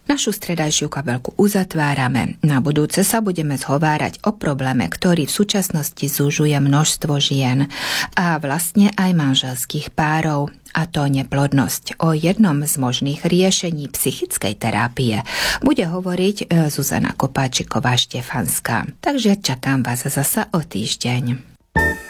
Našu stredajšiu kabelku uzatvárame. Na budúce sa budeme zhovárať o probléme, ktorý v súčasnosti zúžuje množstvo žien a vlastne aj manželských párov, a to neplodnosť. O jednom z možných riešení psychickej terapie bude hovoriť Zuzana Kopáčiková-Štefanská. Takže čakám vás zasa o týždeň.